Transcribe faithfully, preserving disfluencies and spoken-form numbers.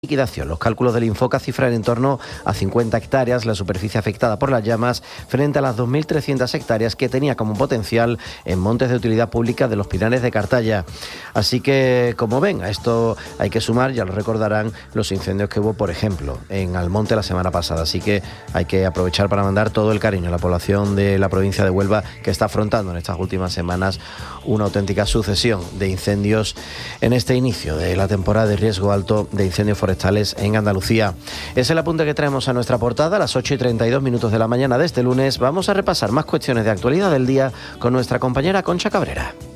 liquidación. Los cálculos del Infoca cifran en torno a cincuenta hectáreas la superficie afectada por las llamas frente a las dos mil trescientas hectáreas que tenía como potencial en montes de utilidad pública de los Pinares de Cartaya. Así que, como ven, a esto hay que sumar, ya lo recordarán, los incendios que hubo, por ejemplo, en Almonte la semana pasada. Así que hay que aprovechar para mandar todo el cariño a la población de la provincia de Huelva, que está afrontando en estas últimas semanas una auténtica sucesión de incendios en este inicio de la temporada de riesgo alto de incendios forestales en Andalucía. Es el apunte que traemos a nuestra portada a las ocho y treinta y dos minutos de la mañana de este lunes. Vamos a repasar más cuestiones de actualidad del día con nuestra compañera Concha Cabrera.